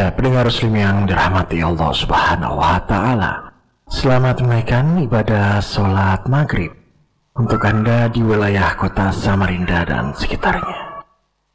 Ya, pendengar muslim yang dirahmati Allah Subhanahu wa Ta'ala, selamat menunaikan ibadah sholat maghrib untuk Anda di wilayah kota Samarinda dan sekitarnya.